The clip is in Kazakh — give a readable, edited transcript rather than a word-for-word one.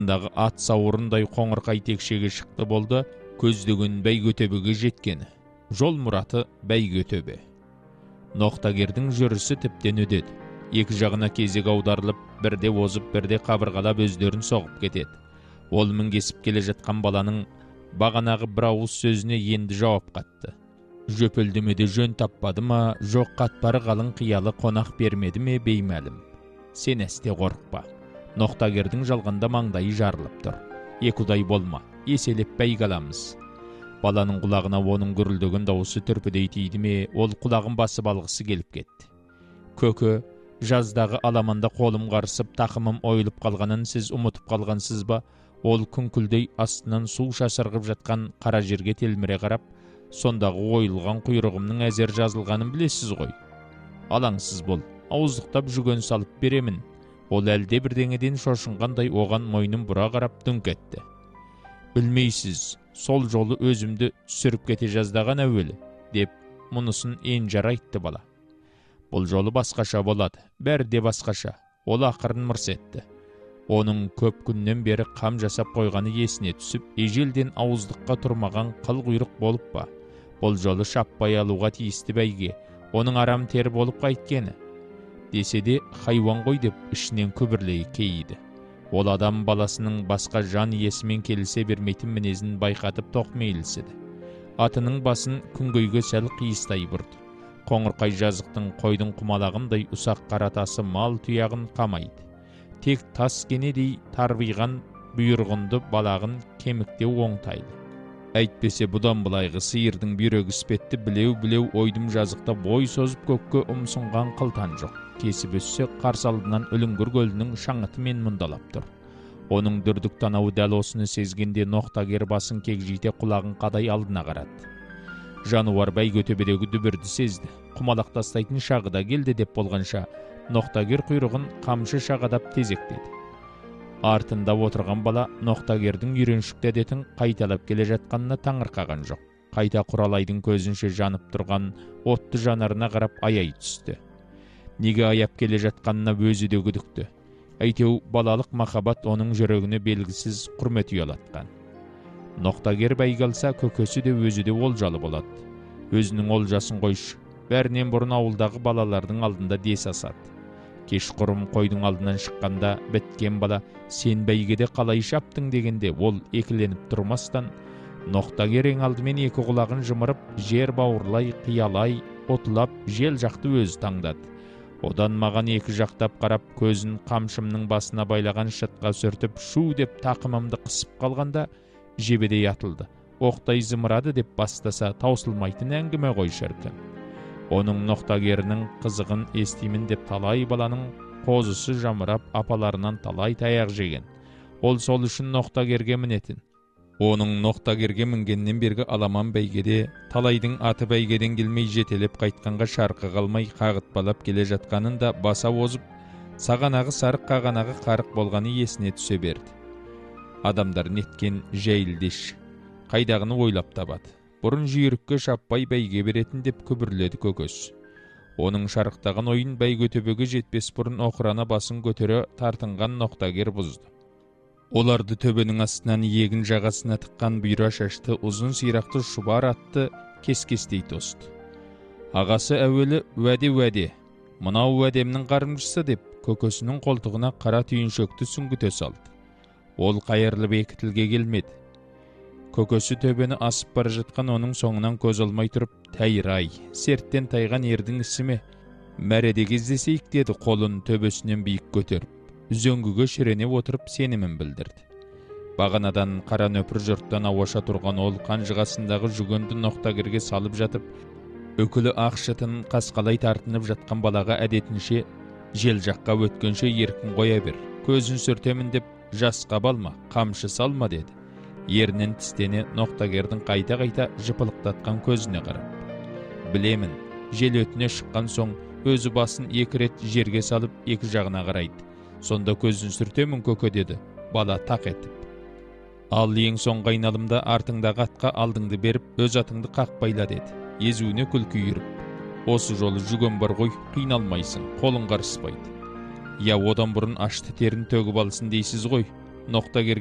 дағы ат сауырындай қоңырқай текшеге шықты болды, көздеген бәйгөтөбеге жеткені. Жол мұраты бәйгөтөбе. Ноқтагердің жүрісі тіптен өдеді. Екі жағына кезек аударылып, бірде озып, бірде қабырғалап өздерін соғып кетеді. Ол мінгесіп келе жатқан баланың бағанағы бір ауыз сөзіне енді жауап қатты. Жөпілдімеде жөн таппады ма, жоқ қатпары қалың қиялы қонақ бермеді ме беймәлім. Сен әсте қорықпа. Ноқтагердің жалғанда маңдайы жарылып тұр. Екудай болма, еселеп бәйгаламыз. Баланың құлағына оның гүрілдеген дауысы түрпідей тиді ме, ол құлағын басып алғысы келіп кетті. Көке, жаздағы аламанда қолым қарысып, тақымым ойылып қалғанын сіз ұмытып қалғансыз ба? Ол күңкілдей астынан су шашырғып жатқан қара жерге телміре қарап, сондағы ойылған құйрығымның әзер жазылғанын білесіз ғой. Алаңсыз бол, ауыздықтап жүген салып беремін. Ол әлде бірдеңеден шошынғандай оған мойнын бұра қарап дүңк етті. Білмейсіз, сол жолы өзімді түсіріп кете жаздаған әуелі, деп мұнысын енжар айтты бала. Бұл жолы басқаша болады, бәрі де басқаша. Ол ақырын мырс етті. Оның көп күннен бері қам жасап қойғаны есіне түсіп, ежелден ауыздыққа тұрмаған қыл құйрық болып па? Бұл жолы шаппай алуға тиісті бәйге, оның арам тер болып қайткені. Десе де хайуан ғой деп ішінен күбірлей кейді. Ол адам баласының басқа жан иесімен келісе бермейтін мінезін байқатып тоқмейілседі. Атының басын күнгейге сәл қиыстай бұрды. Қоңырқай жазықтың қойдың құмалағындай ұсақ қаратасы мал тұяғын қамайды. Тек тас кенедей тарбиған бұйырғынды балағын кемікте оңтайды. Әйтпесе бұдан былайғы сиырдың бүйрегі іспетті білеу ойдым жазықта бой созып көкке ұмсынған қылтан жоқ. Кесіп өссе қарсы алдынан Үліңгір көлінің шаңытымен мұндалап тұр. Оның дүрдік танауы дәл осыны сезгенде Ноқтагер басын кегжейте құлағын қадай алдына қарады. Жануар бәйгөтөбедегі дүбірді сезді. Құмалақ тастайтын шағы да келді деп болғанша, Ноқтагер құйрығын қамшы шағадап тезектеді. Артында отырған бала Ноқтагердің үйреншікті әдетін қайталап келе жатқанына таңырқаған жоқ. Қайта Құралайдың көзінше жанып тұрған отты жанарына қарап аяй түсті. Неге аяп келе жатқанына өзі де күдікті. Әйтеу балалық махаббат оның жүрегіне белгісіз құрмет ұялатқан. Ноқтагер бәйге алса, көкесі де өзі де олжалы болады. Өзінің олжасын қойшы, бәрінен бұрын ауылдағы балалардың алдында дес асады. Кешқұрым қойдың алдынан шыққанда біткен бала сен бәйгеде қалай шаптың дегенде ол екіленіп тұрмастан, Ноқтагер ең алдымен екі құлағын жымырып, жер бауырлай, қиялай, отылап, жел жақты өзі таңдады. Одан маған екі жақтап қарап, көзін қамшымның басына байлаған шытқа сүртіп, шу деп тақымымды қысып қалғанда, жебедей атылды. Оқтай зымырады деп бастаса таусылмайтын әңгіме ғой шіркін. Оның Ноқтагерінің қызығын естимін деп талай баланың қозысы жамырап, апаларынан талай таяқ жеген. Ол сол үшін Ноқтагерге мінетін. Оның Ноқтагерге мінгеннен бергі аламан бәйгеде, талайдың аты бәйгеден келмей жетелеп қайтқанға шарқы қалмай қағытпалап келе жатқанын да баса озып, сағанағы сарық қағанағы қарық болғаны есіне түсе берді. Адамдар неткен жәйілдеш, қайдағыны ойлап табады. Бұрын жүйрікке шаппай бәйге беретін деп күбірледі көкөс. Оның шарықтаған ойын бәйгөтөбеге жетпес бұрын оқырана басын көтере тартынған Ноқтагер бұзды. Оларды төбенің астынан егін жағасына тыққан бұйра шашты ұзын сирақты шұбар атты кес-кестей тосты. Ағасы әуелі уәде, мынау уәдемнің қарымшысы деп көкөсінің қолтығына қара түйіншөкті сүңгіте салды. Ол қайырлы бекітілге келмеді. Көкөсі төбені асып бара жатқан оның соңынан көз алмай тұрып, тәйір-ай, серттен тайған ердің ісі ме? Мәреде кездесейік деді қолын төбесінен биік көтеріп. Үзөңгіге шірене отырып сенімін білдірді. Бағанадан қара нөпір жұрттан ауаша тұрған ол қанжығасындағы жүгенді Ноқтагерге салып жатып, өкілі ақ шытын қасқалай тартынып жатқан балаға әдетінше жел жаққа өткенше еркін қоя бер. Көзін сүртемін деп жасқа балма, қамшы салма деді. Ерінен тістене Ноқтагердің қайта-қайта жыпылықтатқан көзіне қарап. Білемін, жел өтіне шыққан соң өзі басын екі рет жерге салып екі жағына қарайды. Сонда көзін сүртемін көке деді, бала тақ етіп. Ал ең соңғы айналымда артыңдағы атқа алдыңды беріп, өз атыңды қақпайла деді. Езуіне күлкі үйіріп. Осы жолы жүген бар ғой, қиналмайсың, қолың қарыспайды. Я одан бұрын ашты терін төгіп алсын дейсіз ғой. Ноқтагер